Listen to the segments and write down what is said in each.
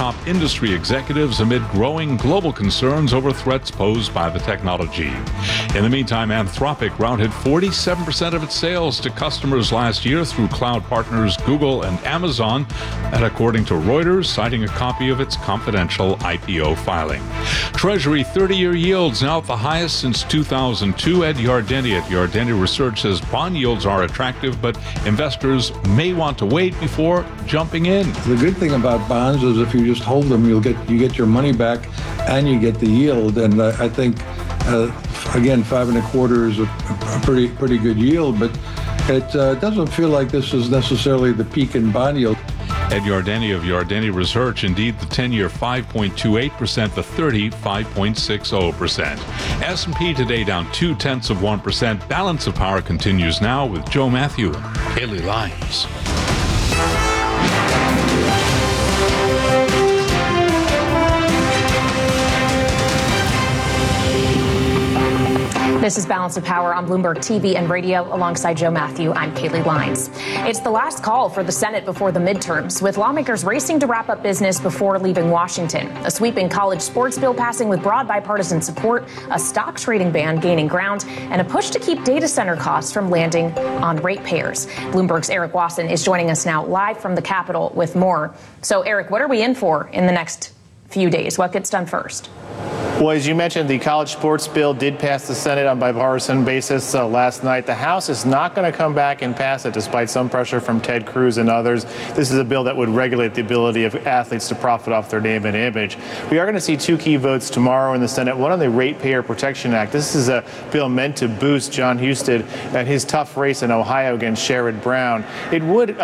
top industry executives amid growing global concerns over threats posed by the technology. In the meantime, Anthropic routed 47% of its sales to customers last year through cloud partners Google and Amazon, and according to Reuters, citing a copy of its confidential IPO filing. Treasury 30-year yields now at the highest since 2002. Ed Yardeni at Yardeni Research says bond yields are attractive, but investors may want to wait before jumping in. The good thing about bonds is if you just hold them, you get your money back and you get the yield. And I think, again, 5.25 is a pretty good yield, but it doesn't feel like this is necessarily the peak in bond yield. Ed Yardeni of Yardeni Research, indeed the 10-year 5.28%, the 30 5.60%. S&P today down 0.2%. Balance of Power continues now with Joe Matthew and Kaylee Lyons. This is Balance of Power on Bloomberg TV and radio. Alongside Joe Matthew, I'm Kaylee Lyons. It's the last call for the Senate before the midterms, with lawmakers racing to wrap up business before leaving Washington. A sweeping college sports bill passing with broad bipartisan support, a stock trading ban gaining ground, and a push to keep data center costs from landing on ratepayers. Bloomberg's Eric Wasson is joining us now live from the Capitol with more. So, Eric, what are we in for in the next few days? What gets done first? Well, as you mentioned, the college sports bill did pass the Senate on bipartisan basis last night. The House is not going to come back and pass it, despite some pressure from Ted Cruz and others. This is a bill that would regulate the ability of athletes to profit off their name and image. We are going to see two key votes tomorrow in the Senate, one on the Ratepayer Protection Act. This is a bill meant to boost Jon Husted and his tough race in Ohio against Sherrod Brown. It would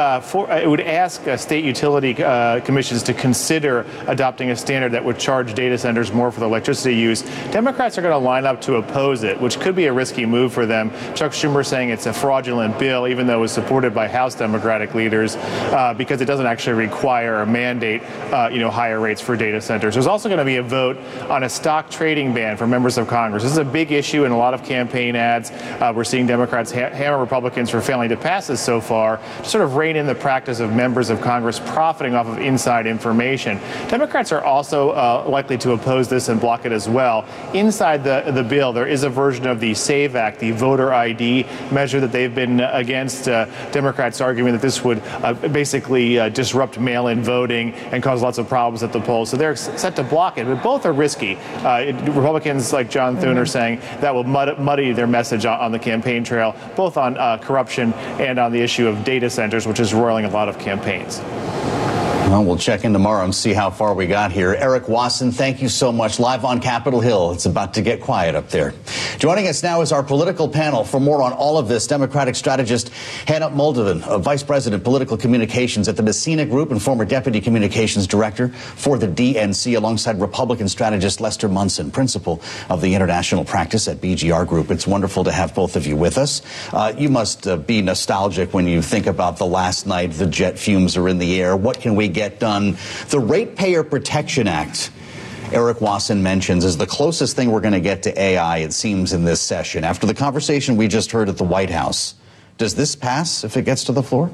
ask state utility commissions to consider adopting a standard that would charge data centers more for the electricity use. Democrats are going to line up to oppose it, which could be a risky move for them. Chuck Schumer saying it's a fraudulent bill, even though it was supported by House Democratic leaders, because it doesn't actually require or mandate, higher rates for data centers. There's also going to be a vote on a stock trading ban for members of Congress. This is a big issue in a lot of campaign ads. We're seeing Democrats hammer Republicans for failing to pass this so far, to sort of rein in the practice of members of Congress profiting off of inside information. Democrats are also likely to oppose this and block it as well. Inside the bill, there is a version of the SAVE Act, the voter ID measure that they've been against. Democrats arguing that this would basically disrupt mail-in voting and cause lots of problems at the polls. So they're set to block it, but both are risky. Republicans like John Thune are saying that will muddy their message on the campaign trail, both on corruption and on the issue of data centers, which is roiling a lot of campaigns. Well, we'll check in tomorrow and see how far we got here. Eric Wasson, thank you so much. Live on Capitol Hill. It's about to get quiet up there. Joining us now is our political panel. For more on all of this, Democratic strategist Hannah Moldovan, Vice President Political Communications at the Messina Group and former Deputy Communications Director for the DNC, alongside Republican strategist Lester Munson, Principal of the International Practice at BGR Group. It's wonderful to have both of you with us. You must be nostalgic when you think about the last night. The jet fumes are in the air. What can we get done? The Ratepayer Protection Act, Eric Wasson mentions, is the closest thing we're going to get to AI, it seems, in this session. After the conversation we just heard at the White House, does this pass if it gets to the floor?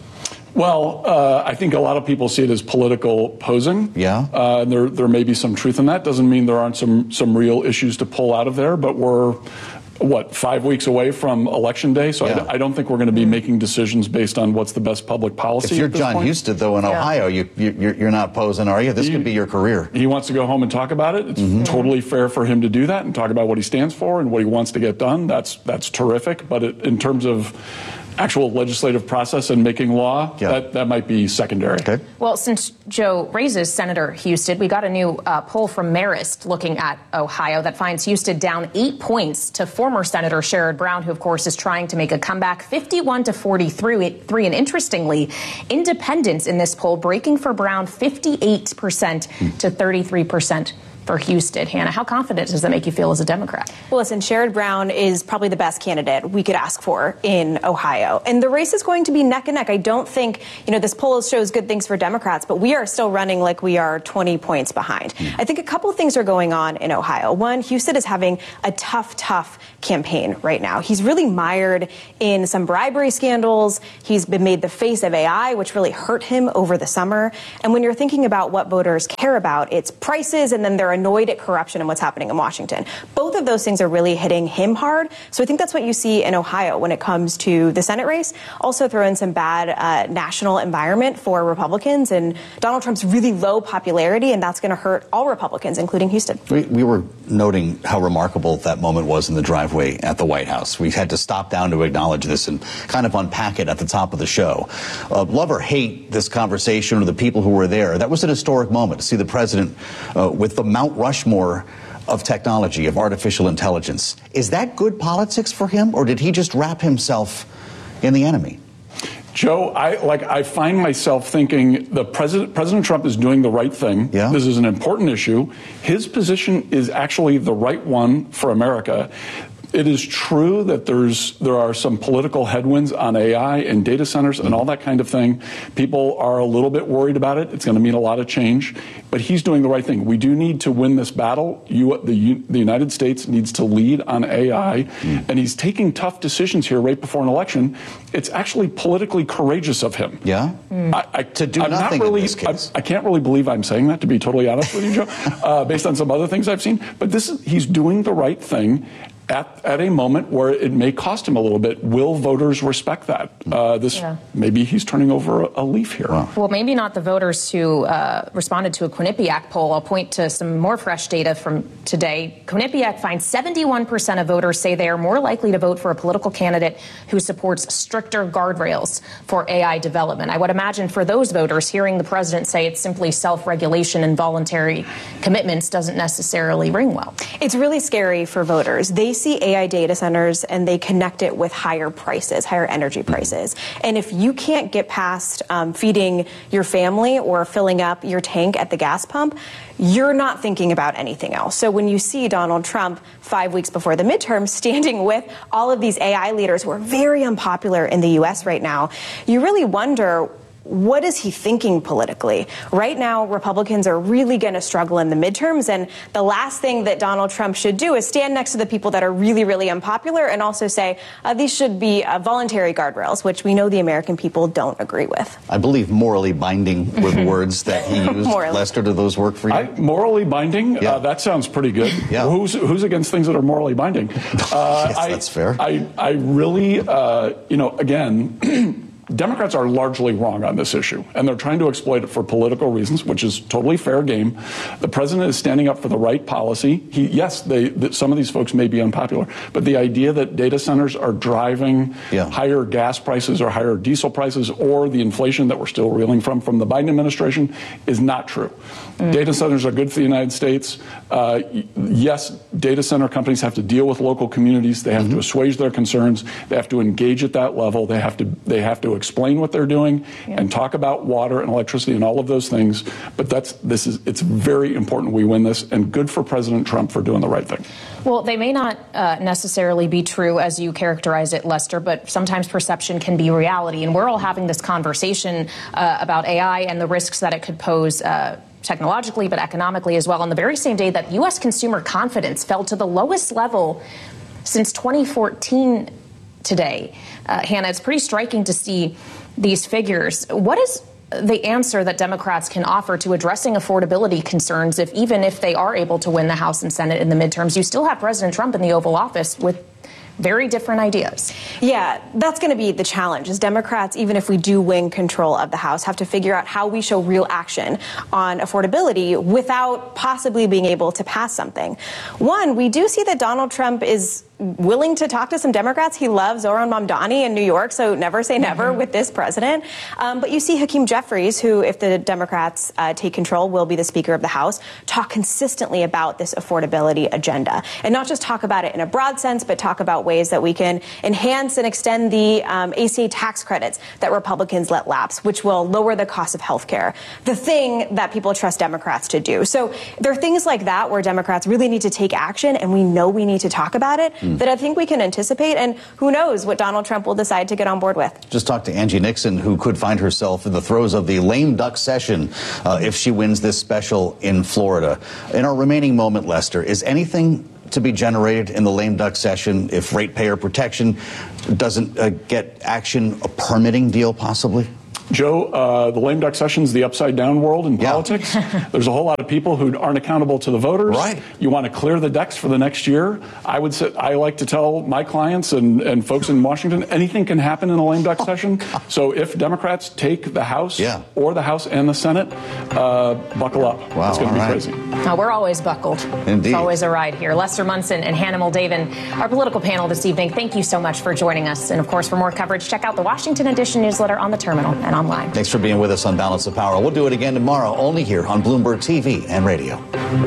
Well, I think a lot of people see it as political posing. Yeah. There may be some truth in that. Doesn't mean there aren't some real issues to pull out of there, but we're 5 weeks away from Election Day, so yeah. I don't think we're going to be making decisions based on what's the best public policy. If you're Jon Husted, though, in Ohio, you're not posing, are you? This could be your career. He wants to go home and talk about it. It's totally fair for him to do that and talk about what he stands for and what he wants to get done. That's terrific. But in terms of actual legislative process and making law, that might be secondary. Okay. Well, since Joe raises Senator Husted, we got a new poll from Marist looking at Ohio that finds Husted down 8 points to former Senator Sherrod Brown, who, of course, is trying to make a comeback, 51 to 43. And interestingly, independents in this poll breaking for Brown 58% to 33%. for Houston. Hannah, how confident does that make you feel as a Democrat? Well, listen, Sherrod Brown is probably the best candidate we could ask for in Ohio. And the race is going to be neck and neck. I don't think, this poll shows good things for Democrats, but we are still running like we are 20 points behind. I think a couple of things are going on in Ohio. One, Houston is having a tough campaign right now. He's really mired in some bribery scandals. He's been made the face of AI, which really hurt him over the summer. And when you're thinking about what voters care about, it's prices, and then they're annoyed at corruption and what's happening in Washington. Both of those things are really hitting him hard. So I think that's what you see in Ohio when it comes to the Senate race. Also throw in some bad national environment for Republicans and Donald Trump's really low popularity, and that's going to hurt all Republicans, including Houston. We were noting how remarkable that moment was in the driveway at the White House. We had to stop down to acknowledge this and kind of unpack it at the top of the show. Love or hate this conversation or the people who were there, that was an historic moment to see the president with the Mount Rushmore of technology, of artificial intelligence. Is that good politics for him, or did he just wrap himself in the enemy? Joe, I find myself thinking President Trump is doing the right thing. Yeah. This is an important issue. His position is actually the right one for America. It is true that there are some political headwinds on AI and data centers and all that kind of thing. People are a little bit worried about it. It's going to mean a lot of change. But he's doing the right thing. We do need to win this battle. The United States needs to lead on AI. And he's taking tough decisions here right before an election. It's actually politically courageous of him. Yeah? To do nothing in this case. I can't really believe I'm saying that, to be totally honest with you, Joe, based on some other things I've seen. But he's doing the right thing at a moment where it may cost him a little bit. Will voters respect that? Maybe he's turning over a leaf here. Wow. Well, maybe not the voters who responded to a Quinnipiac poll. I'll point to some more fresh data from today. Quinnipiac finds 71% of voters say they are more likely to vote for a political candidate who supports stricter guardrails for AI development. I would imagine for those voters, hearing the president say it's simply self-regulation and voluntary commitments doesn't necessarily ring well. It's really scary for voters. They see AI data centers and they connect it with higher prices, higher energy prices. And if you can't get past feeding your family or filling up your tank at the gas pump, you're not thinking about anything else. So when you see Donald Trump 5 weeks before the midterm standing with all of these AI leaders who are very unpopular in the U.S. right now, you really wonder, what is he thinking politically? Right now, Republicans are really going to struggle in the midterms, and the last thing that Donald Trump should do is stand next to the people that are really, really unpopular and also say these should be voluntary guardrails, which we know the American people don't agree with. I believe morally binding were the words that he used. Lester, do those work for you? Morally binding? Yeah. That sounds pretty good. Yeah. Who's against things that are morally binding? Yes, that's fair. I really, again, Democrats are largely wrong on this issue, and they're trying to exploit it for political reasons, which is totally fair game. The president is standing up for the right policy. Some of these folks may be unpopular, but the idea that data centers are driving higher gas prices or higher diesel prices or the inflation that we're still reeling from the Biden administration is not true. Data centers are good for the United States. Yes, data center companies have to deal with local communities. They have to assuage their concerns. They have to engage at that level. They have to explain what they're doing and talk about water and electricity and all of those things. But it's very important we win this, and good for President Trump for doing the right thing. Well, they may not necessarily be true as you characterize it, Lester, but sometimes perception can be reality. And we're all having this conversation about AI and the risks that it could pose technologically, but economically as well. On the very same day that U.S. consumer confidence fell to the lowest level since 2014 today. Hannah, it's pretty striking to see these figures. What is the answer that Democrats can offer to addressing affordability concerns even if they are able to win the House and Senate in the midterms? You still have President Trump in the Oval Office with very different ideas. Yeah, that's going to be the challenge, is Democrats, even if we do win control of the House, have to figure out how we show real action on affordability without possibly being able to pass something. One, we do see that Donald Trump is willing to talk to some Democrats. He loves Zohran Mamdani in New York, so never say never with this president. But you see Hakeem Jeffries, who, if the Democrats take control, will be the Speaker of the House, talk consistently about this affordability agenda. And not just talk about it in a broad sense, but talk about ways that we can enhance and extend the ACA tax credits that Republicans let lapse, which will lower the cost of health care, the thing that people trust Democrats to do. So there are things like that where Democrats really need to take action, and we know we need to talk about it, that I think we can anticipate, and who knows what Donald Trump will decide to get on board with. Just talked to Angie Nixon, who could find herself in the throes of the lame duck session if she wins this special in Florida. In our remaining moment, Lester, is anything to be generated in the lame duck session if ratepayer protection doesn't get action, a permitting deal possibly? Joe, the lame duck session's the upside down world in politics. There's a whole lot of people who aren't accountable to the voters. Right. You want to clear the decks for the next year. I like to tell my clients and folks in Washington, anything can happen in a lame duck session. So if Democrats take the House or the House and the Senate, buckle up. Wow, it's going to be crazy. We're always buckled. Indeed. It's always a ride here. Lester Munson and Hannah Moldavan, our political panel this evening. Thank you so much for joining us. And of course, for more coverage, check out the Washington Edition newsletter on the terminal and online. Thanks for being with us on Balance of Power. We'll do it again tomorrow, only here on Bloomberg TV and radio.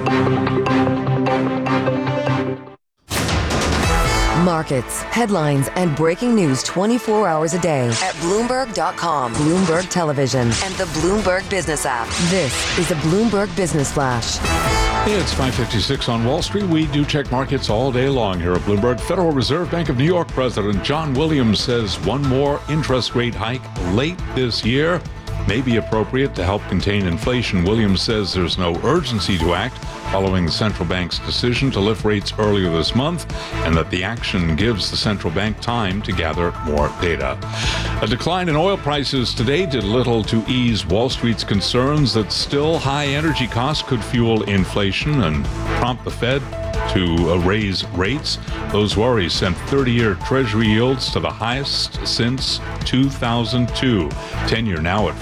Markets, headlines, and breaking news 24 hours a day at Bloomberg.com, Bloomberg Television, and the Bloomberg Business app. This is a Bloomberg Business Flash. It's 5:56 on Wall Street. We do check markets all day long here at Bloomberg. Federal Reserve Bank of New York President John Williams says one more interest rate hike late this year may be appropriate to help contain inflation. Williams says there's no urgency to act following the central bank's decision to lift rates earlier this month, and that the action gives the central bank time to gather more data. A decline in oil prices today did little to ease Wall Street's concerns that still high energy costs could fuel inflation and prompt the Fed to raise rates. Those worries sent 30-year Treasury yields to the highest since 2002. 10-year now at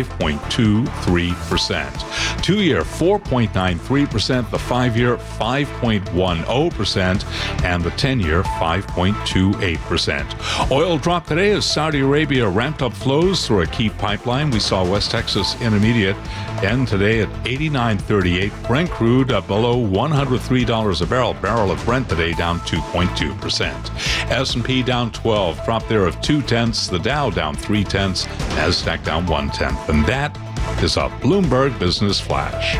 5.23%. 2-year 4.93%. The 5-year 5.10%. And the 10-year 5.28%. Oil dropped today as Saudi Arabia ramped up flows through a key pipeline. We saw West Texas Intermediate end today at $89.38. Brent crude below $103 a barrel of Brent today down 2.2%. S&P down 12, drop there of 0.2. The Dow down 0.3. NASDAQ down 0.1. And that is a Bloomberg Business Flash.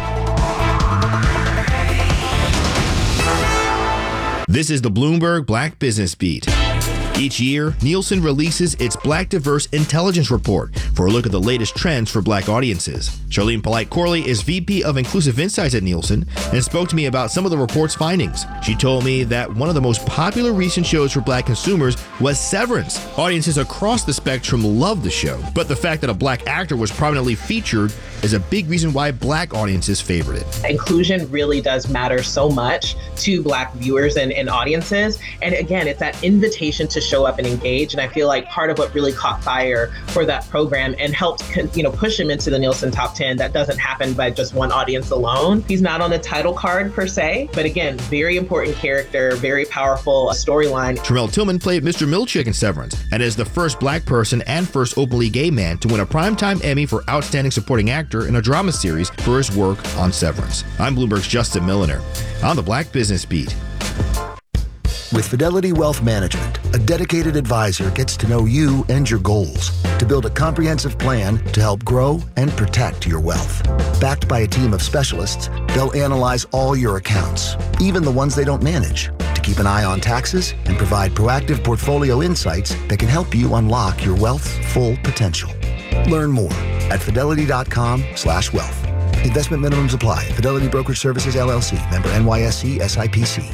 This is the Bloomberg Black Business Beat. Each year, Nielsen releases its Black Diverse Intelligence Report for a look at the latest trends for Black audiences. Charlene Polite-Corley is VP of Inclusive Insights at Nielsen and spoke to me about some of the report's findings. She told me that one of the most popular recent shows for Black consumers was Severance. Audiences across the spectrum loved the show, but the fact that a Black actor was prominently featured is a big reason why Black audiences favored it. Inclusion really does matter so much to Black viewers and audiences. And again, it's that invitation to show up and engage. And I feel like part of what really caught fire for that program and helped, push him into the Nielsen top 10, that doesn't happen by just one audience alone. He's not on the title card per se, but again, very important character, very powerful storyline. Terrell Tillman played Mr. Milchick in Severance and is the first Black person and first openly gay man to win a Primetime Emmy for Outstanding Supporting Actor in a drama series for his work on Severance. I'm Bloomberg's Justin Milliner on the Black Business Beat. With Fidelity Wealth Management, a dedicated advisor gets to know you and your goals to build a comprehensive plan to help grow and protect your wealth. Backed by a team of specialists, they'll analyze all your accounts, even the ones they don't manage, to keep an eye on taxes and provide proactive portfolio insights that can help you unlock your wealth's full potential. Learn more at fidelity.com/wealth. Investment minimums apply. Fidelity Brokerage Services, LLC. Member NYSE SIPC.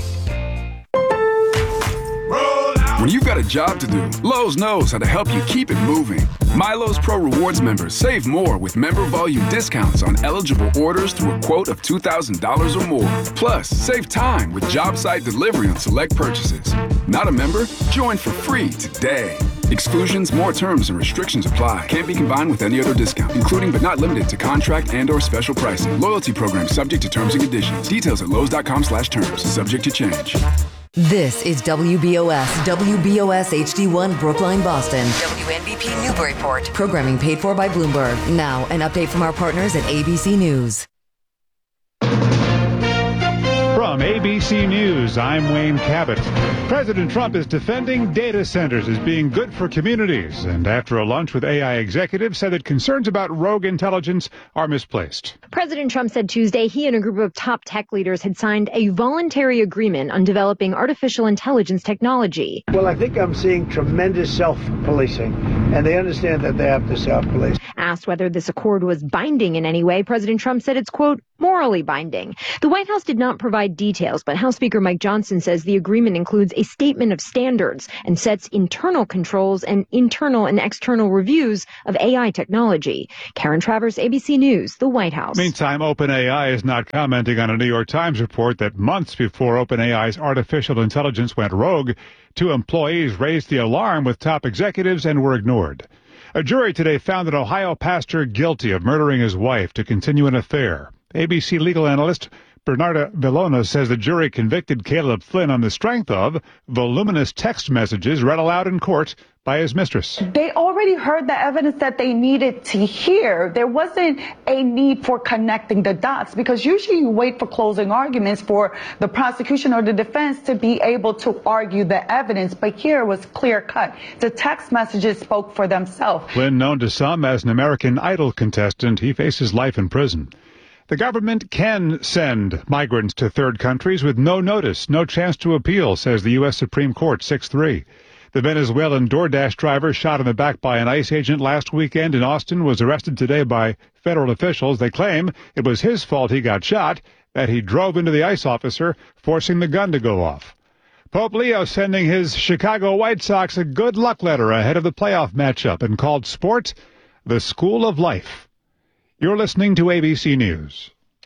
When you've got a job to do, Lowe's knows how to help you keep it moving. MyLowe's Pro Rewards members save more with member volume discounts on eligible orders through a quote of $2,000 or more. Plus, save time with job site delivery on select purchases. Not a member? Join for free today. Exclusions, more terms and restrictions apply. Can't be combined with any other discount, including but not limited to contract and/or special pricing. Loyalty program subject to terms and conditions. Details at Lowe's.com/terms. Subject to change. This is WBOS HD1 Brookline, Boston. WNBP Newburyport. Programming paid for by Bloomberg. Now, an update from our partners at ABC News. From ABC News, I'm Wayne Cabot. President Trump is defending data centers as being good for communities, and after a lunch with AI executives said that concerns about rogue intelligence are misplaced. President Trump said Tuesday he and a group of top tech leaders had signed a voluntary agreement on developing artificial intelligence technology. Well, I think I'm seeing tremendous self-policing, and they understand that they have to self-police. Asked whether this accord was binding in any way, President Trump said it's, quote, morally binding. The White House did not provide details, but House Speaker Mike Johnson says the agreement includes a statement of standards and sets internal controls and internal and external reviews of AI technology. Karen Travers, ABC News, the White House. Meantime, OpenAI is not commenting on a New York Times report that months before OpenAI's artificial intelligence went rogue, 2 employees raised the alarm with top executives and were ignored. A jury today found an Ohio pastor guilty of murdering his wife to continue an affair. ABC legal analyst Bernarda Villona says the jury convicted Caleb Flynn on the strength of voluminous text messages read aloud in court by his mistress. They already heard the evidence that they needed to hear. There wasn't a need for connecting the dots, because usually you wait for closing arguments for the prosecution or the defense to be able to argue the evidence, but here it was clear cut. The text messages spoke for themselves. Flynn, known to some as an American Idol contestant, he faces life in prison. The government can send migrants to third countries with no notice, no chance to appeal, says the U.S. Supreme Court, 6-3. The Venezuelan DoorDash driver shot in the back by an ICE agent last weekend in Austin was arrested today by federal officials. They claim it was his fault he got shot, that he drove into the ICE officer, forcing the gun to go off. Pope Leo sending his Chicago White Sox a good luck letter ahead of the playoff matchup and called sport the school of life. You're listening to ABC News.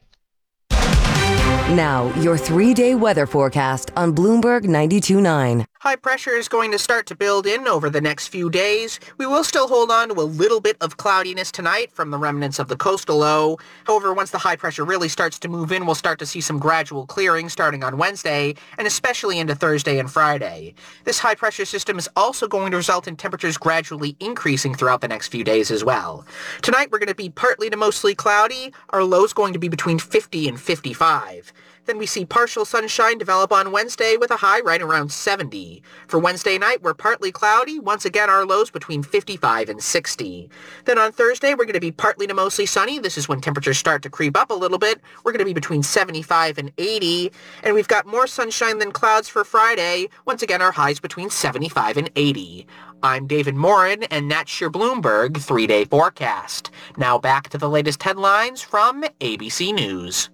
Now, your 3-day weather forecast on Bloomberg 92.9. High pressure is going to start to build in over the next few days. We will still hold on to a little bit of cloudiness tonight from the remnants of the coastal low. However, once the high pressure really starts to move in, we'll start to see some gradual clearing starting on Wednesday and especially into Thursday and Friday. This high pressure system is also going to result in temperatures gradually increasing throughout the next few days as well. Tonight we're going to be partly to mostly cloudy. Our low is going to be between 50 and 55. Then we see partial sunshine develop on Wednesday with a high right around 70. For Wednesday night, we're partly cloudy. Once again, our lows between 55 and 60. Then on Thursday, we're going to be partly to mostly sunny. This is when temperatures start to creep up a little bit. We're going to be between 75 and 80. And we've got more sunshine than clouds for Friday. Once again, our highs between 75 and 80. I'm David Morin, and that's your Bloomberg 3-day forecast. Now back to the latest headlines from ABC News.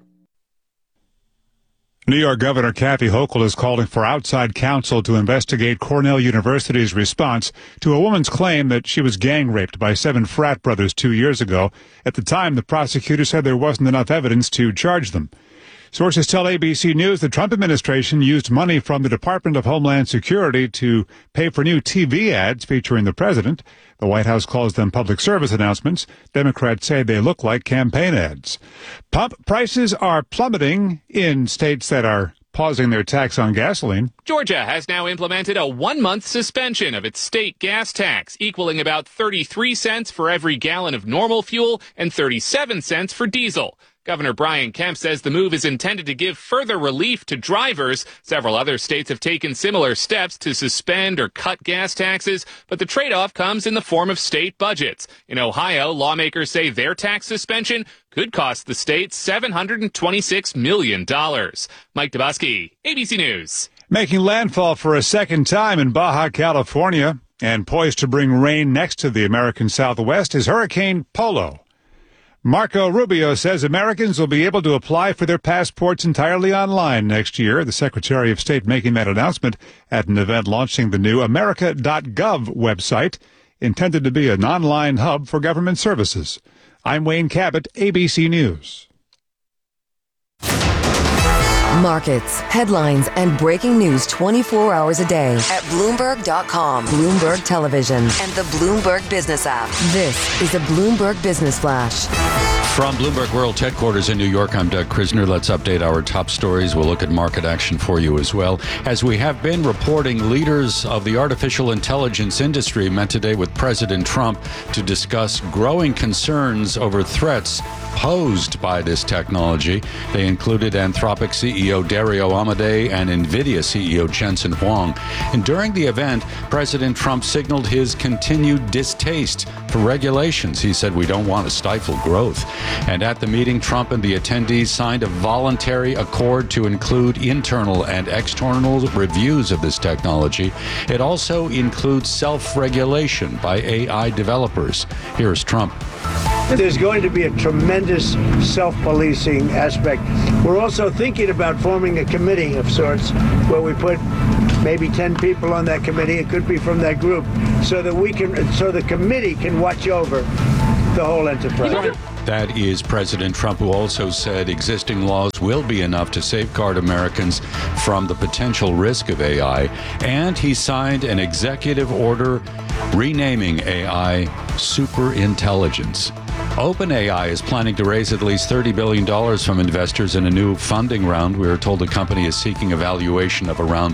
New York Governor Kathy Hochul is calling for outside counsel to investigate Cornell University's response to a woman's claim that she was gang raped by 7 frat brothers 2 years ago. At the time, the prosecutor said there wasn't enough evidence to charge them. Sources tell ABC News the Trump administration used money from the Department of Homeland Security to pay for new TV ads featuring the president. The White House calls them public service announcements. Democrats say they look like campaign ads. Pump prices are plummeting in states that are pausing their tax on gasoline. Georgia has now implemented a 1-month suspension of its state gas tax, equaling about 33 cents for every gallon of normal fuel and 37 cents for diesel. Governor Brian Kemp says the move is intended to give further relief to drivers. Several other states have taken similar steps to suspend or cut gas taxes, but the trade-off comes in the form of state budgets. In Ohio, lawmakers say their tax suspension could cost the state $726 million. Mike Dubosky, ABC News. Making landfall for a second time in Baja California and poised to bring rain next to the American Southwest is Hurricane Polo. Marco Rubio says Americans will be able to apply for their passports entirely online next year. The Secretary of State making that announcement at an event launching the new America.gov website, intended to be an online hub for government services. I'm Wayne Cabot, ABC News. Markets, headlines, and breaking news 24 hours a day at Bloomberg.com, Bloomberg Television, and the Bloomberg Business app. This is a Bloomberg Business Flash. From Bloomberg World Headquarters in New York, I'm Doug Krisner. Let's update our top stories. We'll look at market action for you as well. As we have been reporting, leaders of the artificial intelligence industry met today with President Trump to discuss growing concerns over threats posed by this technology. They included Anthropic CEO Dario Amodei and NVIDIA CEO Jensen Huang. And during the event, President Trump signaled his continued distaste for regulations. He said, "We don't want to stifle growth." And at the meeting, Trump and the attendees signed a voluntary accord to include internal and external reviews of this technology. It also includes self-regulation by AI developers. Here's Trump. There's going to be a tremendous self-policing aspect. We're also thinking about forming a committee of sorts where we put maybe 10 people on that committee. It could be from that group, so that the committee can watch over the whole enterprise. That is President Trump, who also said existing laws will be enough to safeguard Americans from the potential risk of AI. And he signed an executive order renaming AI superintelligence. OpenAI is planning to raise at least $30 billion from investors in a new funding round. We are told the company is seeking a valuation of around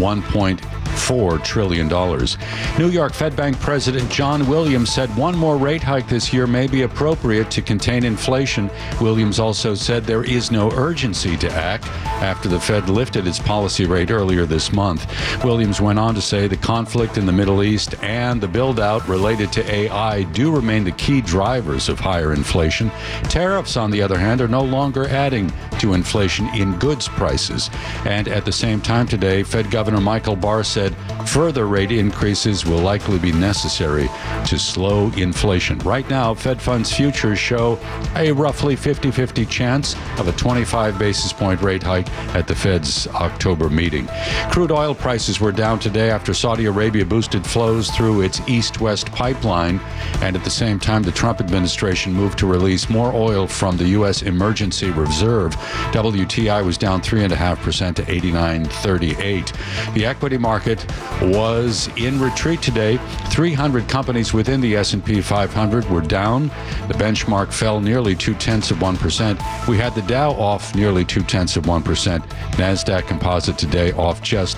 $1.4 trillion. New York Fed Bank President John Williams said one more rate hike this year may be appropriate to contain inflation. Williams also said there is no urgency to act after the Fed lifted its policy rate earlier this month. Williams went on to say the conflict in the Middle East and the build-out related to AI do remain the key drivers of higher inflation. Tariffs, on the other hand, are no longer adding to inflation in goods prices. And at the same time today, Fed Governor Michael Barr said further rate increases will likely be necessary to slow inflation. Right now, Fed funds futures show a roughly 50-50 chance of a 25 basis point rate hike at the Fed's October meeting. Crude oil prices were down today after Saudi Arabia boosted flows through its east-west pipeline. And at the same time, the Trump administration moved to release more oil from the U.S. Emergency Reserve. WTI was down 3.5% to 89.38. The equity market was in retreat today. 300 companies within the S&P 500 were down. The benchmark fell nearly 0.2%. We had the Dow off nearly 0.2%. NASDAQ Composite today off just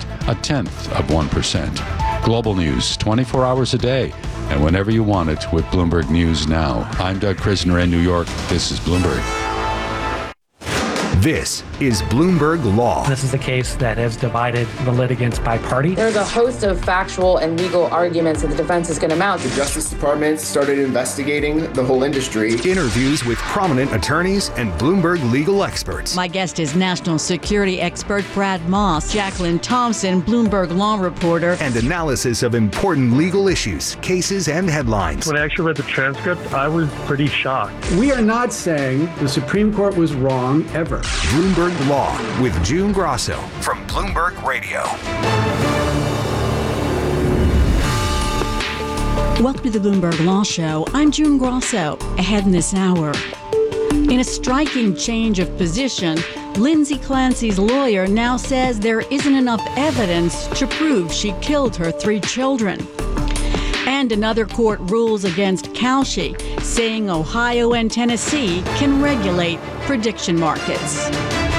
0.1%. Global news 24 hours a day and whenever you want it with Bloomberg News Now. I'm Doug Krisner in New York. This is Bloomberg. This is Bloomberg Law. This is a case that has divided the litigants by party. There's a host of factual and legal arguments that the defense is going to mount. The Justice Department started investigating the whole industry. Interviews with prominent attorneys and Bloomberg legal experts. My guest is national security expert Brad Moss, Jacqueline Thompson, Bloomberg law reporter. And analysis of important legal issues, cases, and headlines. When I actually read the transcript, I was pretty shocked. We are not saying the Supreme Court was wrong ever. Bloomberg Law with June Grosso from Bloomberg Radio. Welcome to the Bloomberg Law Show. I'm June Grosso. Ahead in this hour. In a striking change of position, Lindsay Clancy's lawyer now says there isn't enough evidence to prove she killed her 3 children. And another court rules against Kalshi, saying Ohio and Tennessee can regulate prediction markets.